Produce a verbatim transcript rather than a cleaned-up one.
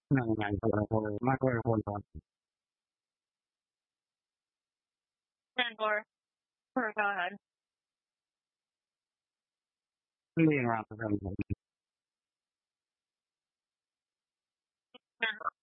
No, no, no, no, microphone on. Or, or go ahead. Being around the room.